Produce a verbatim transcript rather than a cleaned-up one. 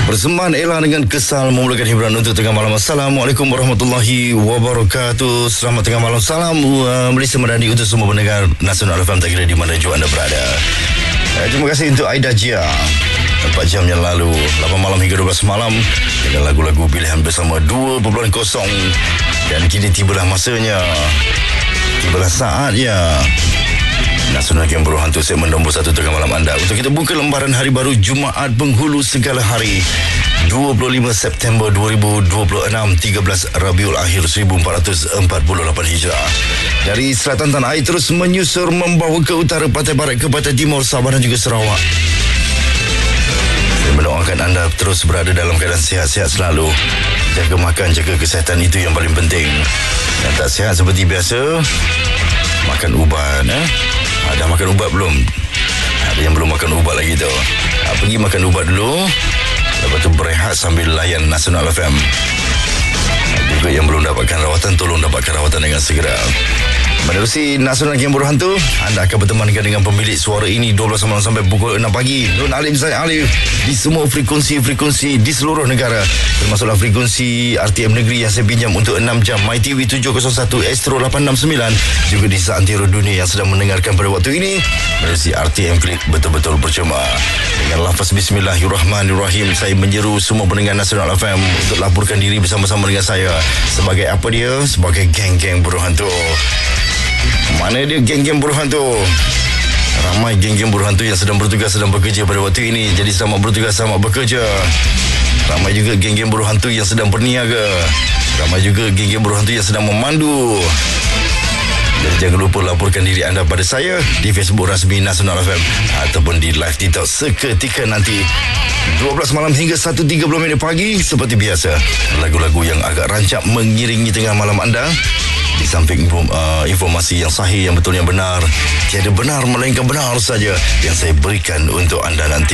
Persembahan Ella dengan Kesal memulakan hiburan untuk tengah malam. Assalamualaikum warahmatullahi wabarakatuh. Selamat tengah malam. Salam uh, Malaysia Madani untuk semua pendengar Nasional F M, tak kira di mana juga anda berada. uh, Terima kasih untuk Aida Jia, empat jam yang lalu, lapan malam hingga dua belas malam, dengan lagu-lagu pilihan bersama dua titik kosong. Dan kini tibalah masanya, tibalah saatnya Nasional Game Berhantu segmen nombor satu tengah malam anda, untuk kita buka lembaran hari baru Jumaat penghulu segala hari, dua puluh lima September dua ribu dua puluh enam, tiga belas Rabiul Akhir seribu empat ratus empat puluh lapan Hijrah. Dari selatan tanah air terus menyusur membawa ke utara, pantai barat ke pantai timur, Sabah dan juga Sarawak. Saya mendoakan anda terus berada dalam keadaan sihat-sihat selalu. Jaga makan, jaga kesihatan, itu yang paling penting. Yang tak sihat seperti biasa, makan ubat. eh? Dah makan ubat belum? Ada yang belum makan ubat lagi tu. Ha, pergi makan ubat dulu, lepas tu berehat sambil layan Nasional F M. Juga yang belum dapatkan rawatan, tolong dapatkan rawatan dengan segera. Menerusi Nasional Game Berhantu, anda akan bertemankan dengan pemilik suara ini dua belas malam sampai pukul enam pagi. Nun Alif Zaid Alif di semua frekuensi-frekuensi di seluruh negara, termasuklah frekuensi R T M Negeri yang saya pinjam untuk enam jam, MyTV tujuh kosong satu, Astro lapan enam sembilan, juga di seantero dunia yang sedang mendengarkan pada waktu ini menerusi R T M Klik betul-betul percuma. Dengan lafaz Bismillahirrahmanirrahim, saya menyeru semua pendengar Nasional F M untuk laporkan diri bersama-sama dengan saya sebagai apa dia? Sebagai geng-geng berhantu. Mana dia geng-geng berhantu? Ramai geng-geng berhantu yang sedang bertugas, sedang bekerja pada waktu ini. Jadi selamat bertugas, selamat bekerja. Ramai juga geng-geng berhantu yang sedang berniaga. Ramai juga geng-geng berhantu yang sedang memandu. Dan jangan lupa laporkan diri anda pada saya di Facebook rasmi Nasional F M ataupun di live TikTok seketika nanti dua belas malam hingga satu tiga puluh minit pagi. Seperti biasa, lagu-lagu yang agak rancak mengiringi tengah malam anda. Di samping uh, informasi yang sahih, yang betul, yang benar, tiada benar melainkan benar saja yang saya berikan untuk anda nanti.